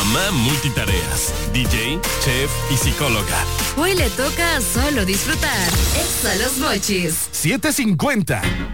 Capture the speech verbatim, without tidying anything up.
mamá multitareas, D J, chef y psicóloga. Hoy le toca solo disfrutar. Exa Los Mochis. siete cincuenta.